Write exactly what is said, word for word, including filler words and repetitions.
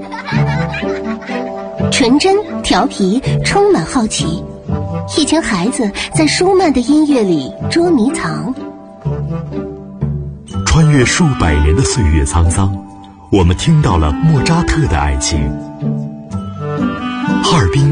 纯真、调皮，充满好奇，一群孩子在舒曼的音乐里捉迷藏。 穿越数百年的岁月沧桑，我们听到了莫扎特的爱情。哈尔滨